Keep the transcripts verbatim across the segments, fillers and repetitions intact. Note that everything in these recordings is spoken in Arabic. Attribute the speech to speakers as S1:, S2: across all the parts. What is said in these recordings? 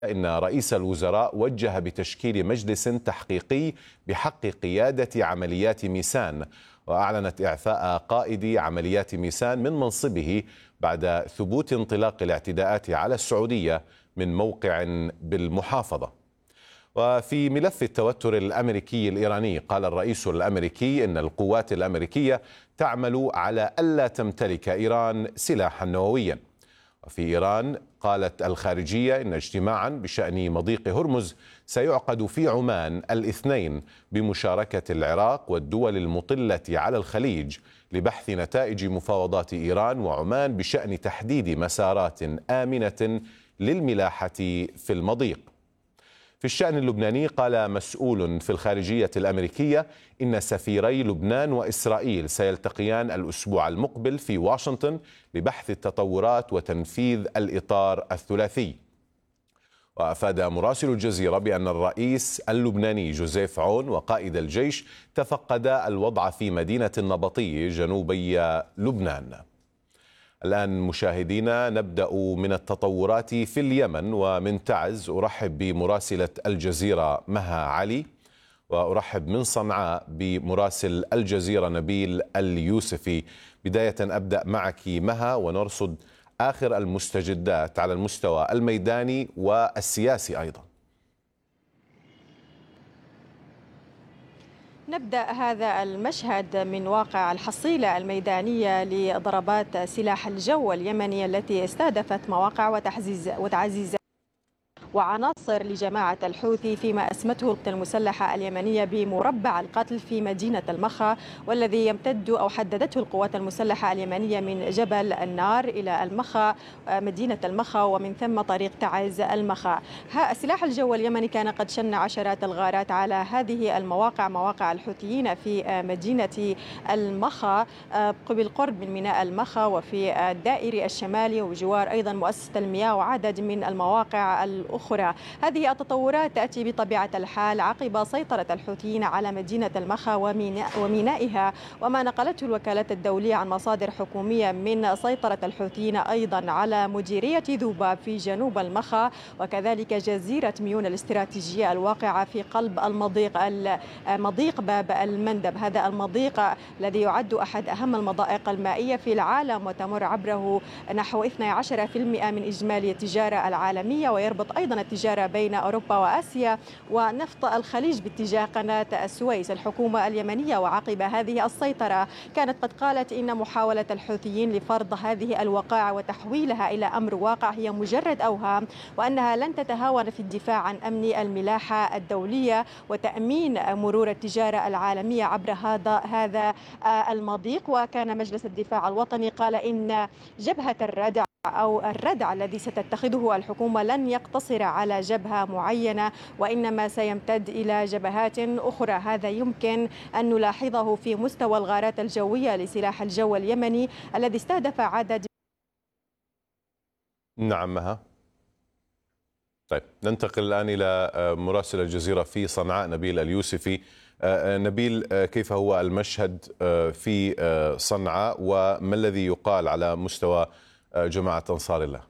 S1: إن رئيس الوزراء وجه بتشكيل مجلس تحقيقي بحق قيادة عمليات ميسان، وأعلنت إعفاء قائد عمليات ميسان من منصبه بعد ثبوت انطلاق الاعتداءات على السعودية من موقع بالمحافظة. وفي ملف التوتر الأمريكي الإيراني، قال الرئيس الأمريكي إن القوات الأمريكية تعمل على ألا تمتلك إيران سلاحا نوويا. وفي إيران قالت الخارجية إن اجتماعا بشأن مضيق هرمز سيعقد في عمان الاثنين بمشاركة العراق والدول المطلة على الخليج لبحث نتائج مفاوضات إيران وعمان بشأن تحديد مسارات آمنة للملاحة في المضيق. في الشأن اللبناني، قال مسؤول في الخارجية الأمريكية إن سفيري لبنان وإسرائيل سيلتقيان الأسبوع المقبل في واشنطن لبحث التطورات وتنفيذ الإطار الثلاثي. وأفاد مراسل الجزيرة بأن الرئيس اللبناني جوزيف عون وقائد الجيش تفقدا الوضع في مدينة النبطية جنوبي لبنان. الآن مشاهدينا نبدأ من التطورات في اليمن، ومن تعز أرحب بمراسلة الجزيرة مها علي، وأرحب من صنعاء بمراسل الجزيرة نبيل اليوسفي. بداية أبدأ معك مها ونرصد آخر المستجدات على المستوى الميداني والسياسي أيضا.
S2: نبدأ هذا المشهد من واقع الحصيلة الميدانية لضربات سلاح الجو اليمني التي استهدفت مواقع وتعزيز وتعزيز وعناصر لجماعة الحوثي، فيما أسمته القوات المسلحة اليمنية بمربع القتل في مدينة المخا، والذي يمتد أو حددته القوات المسلحة اليمنية من جبل النار إلى المخا، مدينة المخا، ومن ثم طريق تعز المخا. سلاح الجو اليمني كان قد شن عشرات الغارات على هذه المواقع، مواقع الحوثيين في مدينة المخا بالقرب من ميناء المخا وفي الدائري الشمالي وجوار أيضا مؤسسة المياه وعدد من المواقع الأخرى. أخرى. هذه التطورات تأتي بطبيعة الحال عقب سيطرة الحوثيين على مدينة المخا ومينائها، وما نقلته الوكالات الدولية عن مصادر حكومية من سيطرة الحوثيين أيضا على مديرية ذوباب في جنوب المخا، وكذلك جزيرة ميون الاستراتيجية الواقعة في قلب المضيق مضيق باب المندب. هذا المضيق الذي يعد أحد أهم المضائق المائية في العالم، وتمر عبره نحو اثني عشر بالمئة من إجمالي التجارة العالمية، ويربط أيضا التجارة بين أوروبا وآسيا ونفط الخليج باتجاه قناة السويس. الحكومة اليمنية وعقب هذه السيطرة كانت قد قالت إن محاولة الحوثيين لفرض هذه الوقائع وتحويلها إلى أمر واقع هي مجرد أوهام، وأنها لن تتهاون في الدفاع عن أمن الملاحة الدولية وتأمين مرور التجارة العالمية عبر هذا هذا المضيق. وكان مجلس الدفاع الوطني قال إن جبهة الردع أو الردع الذي ستتخذه الحكومة لن يقتصر على جبهة معينة، وإنما سيمتد إلى جبهات أخرى. هذا يمكن أن نلاحظه في مستوى الغارات الجوية لسلاح الجو اليمني الذي استهدف عدد.
S1: نعم مها. طيب ننتقل الآن إلى مراسل الجزيرة في صنعاء نبيل اليوسفي. نبيل، كيف هو المشهد في صنعاء وما الذي يقال على مستوى جماعة أنصار الله؟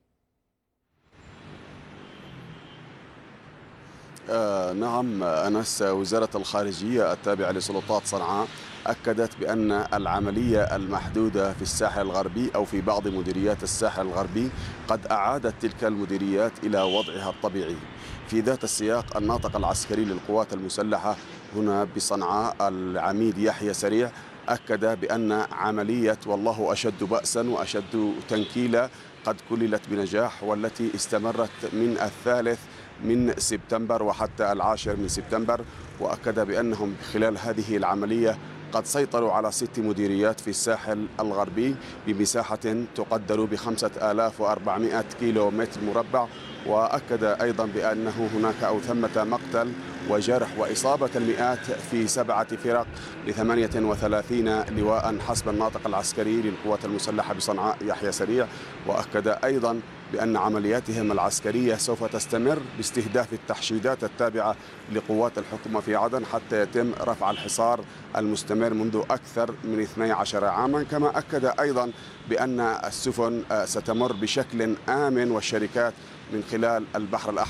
S3: آه نعم أنس، وزارة الخارجية التابعة لسلطات صنعاء أكدت بأن العملية المحدودة في الساحل الغربي أو في بعض مديريات الساحل الغربي قد أعادت تلك المديريات إلى وضعها الطبيعي. في ذات السياق، الناطق العسكري للقوات المسلحة هنا بصنعاء العميد يحيى سريع أكد بأن عملية والله أشد بأسا وأشد تنكيلا قد كللت بنجاح، والتي استمرت من الثالث من سبتمبر وحتى العاشر من سبتمبر. وأكد بأنهم خلال هذه العملية قد سيطروا على ست مديريات في الساحل الغربي بمساحة تقدر بخمسة آلاف وأربعمائة كيلو متر مربع. وأكد أيضا بأنه هناك أو ثمة مقتل وجرح وإصابة المئات في سبعة فرق لثمانية وثلاثين لواء حسب الناطق العسكري للقوات المسلحة بصنعاء يحيى سريع. وأكد أيضا بأن عملياتهم العسكرية سوف تستمر باستهداف التحشيدات التابعة لقوات الحكومة في عدن حتى يتم رفع الحصار المستمر منذ أكثر من اثني عشر عاما. كما أكد أيضا بأن السفن ستمر بشكل آمن والشركات من خلال البحر الأحمر